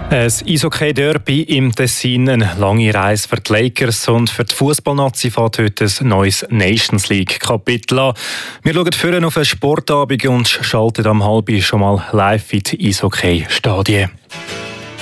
Ein Eishockey-Derby im Tessin, eine lange Reise für die Lakers und für die Fußballnazi fährt heute ein neues Nations League-Kapitel an. Wir schauen vorher auf einen Sportabend und schalten am 12:30 schon mal live in die Eishockey-Stadien.